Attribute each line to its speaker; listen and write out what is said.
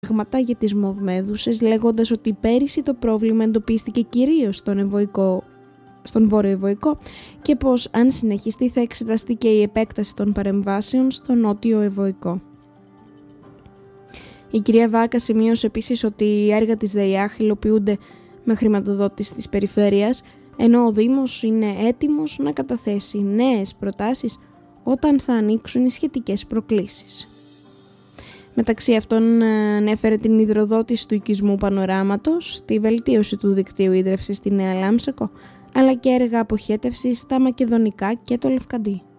Speaker 1: για τις μοβμέδουσες, λέγοντας ότι πέρυσι το πρόβλημα εντοπίστηκε κυρίως στον Βόρειο Ευωικό και πως αν συνεχιστεί θα εξεταστεί και η επέκταση των παρεμβάσεων στο Νότιο Ευωικό. Η κυρία Βάκα σημείωσε επίσης ότι οι έργα της ΔΕΙΑΧ υλοποιούνται με χρηματοδότηση της περιφέρειας, ενώ ο Δήμος είναι έτοιμος να καταθέσει νέες προτάσεις όταν θα ανοίξουν οι σχετικές προκλήσεις. Μεταξύ αυτών ανέφερε την υδροδότηση του οικισμού Πανοράματος, τη βελτίωση του δικτύου ίδρευσης στη Νέα Λάμψακο, αλλά και έργα αποχέτευσης στα Μακεδονικά και το Λευκαντί.